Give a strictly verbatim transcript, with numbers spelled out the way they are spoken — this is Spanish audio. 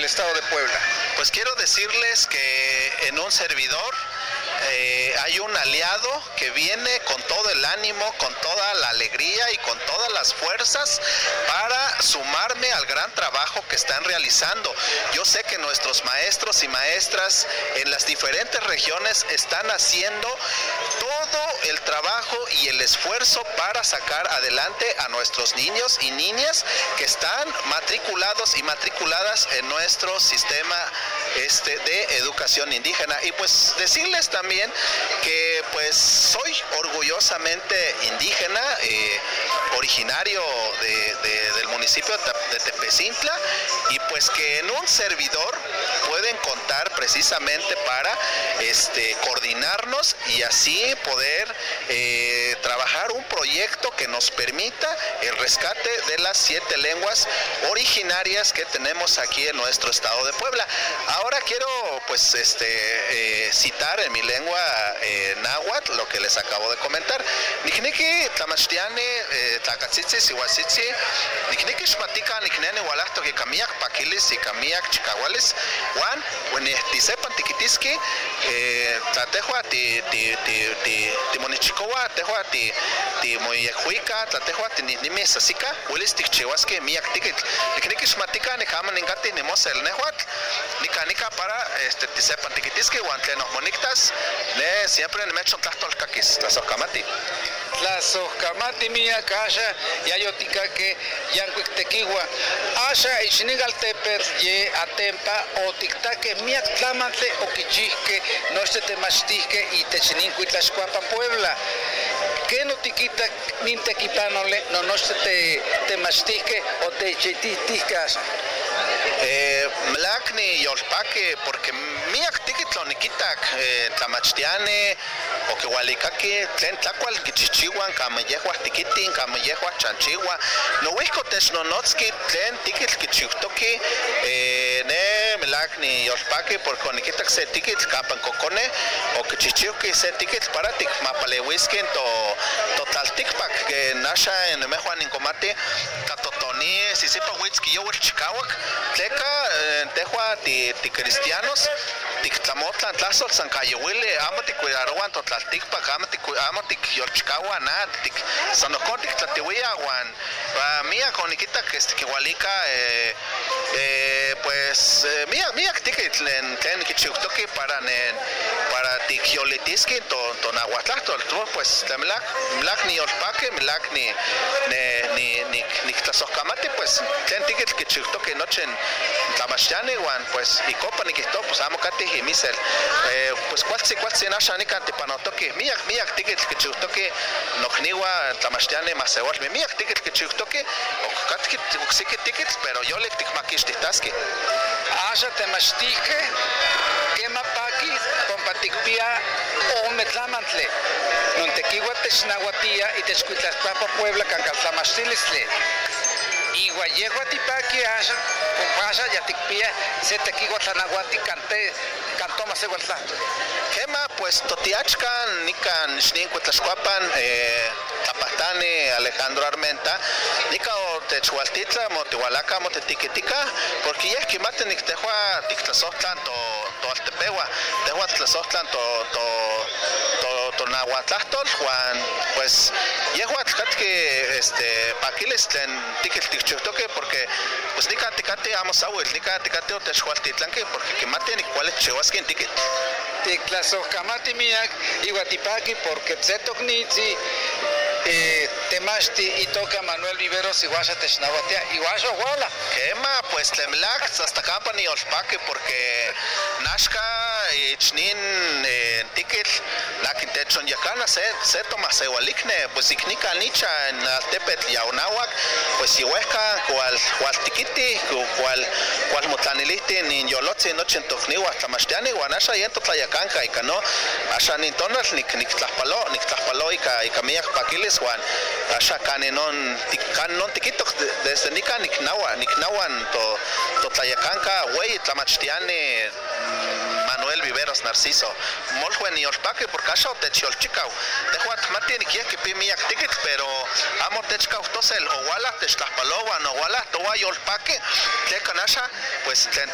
estado de Puebla? Pues quiero decirles que en un servidor eh, hay un aliado que viene con todo el ánimo, con toda la alegría y con todas las fuerzas para sumarme al gran trabajo que están realizando. Yo sé que nuestros maestros y maestras en las diferentes regiones están haciendo todo el trabajo y el esfuerzo para sacar adelante a nuestros niños y niñas que están matriculados y matriculadas en nuestro sistema este, de educación indígena. Y pues decirles también que pues soy orgullosamente indígena, eh, originario de, de, del municipio de Tepezintla, y pues que en un servidor pueden contar precisamente para este, coordinarnos y así poder eh, trabajar un proyecto que nos permita el rescate de las siete lenguas originarias que tenemos aquí en nuestro estado de Puebla. Ahora quiero pues este eh, citar en mi lengua eh, náhuatl lo que les acabo de comentar. Nikniki tlamachtiane tlakatzitzi sihuatzitzi nikniki xmatika niknene walahto que kamiak paquilis y kamiak chicahuales Juan tisepan tikitiski tlatehua ti ti ti ti timonichicowa tehua ti ti moyehuica tlatehua tinimi sasika huelis tikchihuaski miak tikit nikniki xmatika nikama ningati nimosel nehuatl nikanika para este tisepan tikitiski Juan tlenos monictas ne siempre nemechon tlahtolkakis tlasojkamati Tlasojkamati mia kasha yayotikake yankuik tekiwa asha ixnigaltepetl ye atempa otiktake miak tlamantle okichihke nochte temachtihke itech ninkuitlaxkuapa Puebla. ¿Qué no tiquita nintequipanole no nochte te temachtihke o techitihkas? Eh, mlakni yolpake porque miak tikitlonikitak eh, tlamachtiane o que hualikaki tlen tlakual kichichihuan kama yehuas tikitin kama yehuas chanchihuan no huisco technonotski tlen tikitl kichiutoki eh, ne mlakni yolpake porque onikitak se tikitl kapan kokone o kichichiuki se tikitl para tikmapalehuiskin to totlaltikpak que nasha en mejuan inkomati katotoni sisipa huitzki yowel chikawak tleka tehua ti ti cristianos tiktlamotlan tlazol san kayowili amo tikuidarowan totlaltikpak amo tiku amo tikyolchikawa na tik san okon tiktlatiuia wan miak onikitak este kiwalika eh, eh, pues eh, miak miak tikitl tlen kichiutoki para ne para tikyolitiski to to nahuatlahtol pues tlemlak mlak ni olpake mlak ni ne ni ni niktlasojkamati pues tlen tikitl kichiutoki nochen tlamachtiani wan pues ikopa nikihto pues amo katih imisel eh, pues kualtzi kualtzi nasha nikan tipanotoki miak miak tikitl kichiutoki nokniwa tlamachtiani masewalmi miak tikitl kichiutoki okatki oksiki tikitl pero yolik tikmakixtihtaski asha temachtihke kemapaki compatikpia ome tlamantle nontekiwa technahuatia y techkuitlaxkuapa Puebla kankaltlamachtilistle Igua yehua tipaki asha compasha yatikpia se tekiwa tlanahuati kante kantoma segualtlahto. Kema pues totiachkan nikan xninkuitlaxkuapan eh Tapatani Alejandro Armenta nika o techualtitla motihualaca motetiquitica porque ya que mate nik tehua tiktlasojtlan to to altepewa tehua tlasojtlan to to to to nahuatlahtol Juan pues yehua tlakatki este paquiles tlen tikil tikchutoke porque pues nika tikati amo sawil nika tikati o techualtitlanke porque que mate nik kuali chihuaskin tikit tiklasojkamati miak iguatipaki porque tzetoknitzi Eh, temashti y toca Manuel Viveros iguasha technahuatia iguasha huala Kema pues temlak hasta campa ni olpake porque nashka ichnin tikil lakin techon yakana se se toma se walikne pues iknika nicha en altepetl yaunawak pues ihuesca cual cual tikiti cual cual motlaniliti ni yolotzi nochen tofniwa tlamachtiani guanasha yento tlayakanka ikano asha nintonal nik nik tlapalo nik tlapalo ika ika miak pakilis Juan asha kanenon kanon tikitok desde nika niknawa niknawan to to tlayakanka wey tlamachtiani Manuel Viveros Narciso molhuen y olpaque porque asha techolchikau tehuat mati nikia que pimiak ticket pero amo techkau tosel o wala techtlapalowan o wala towa yolpaque tlekanasha pues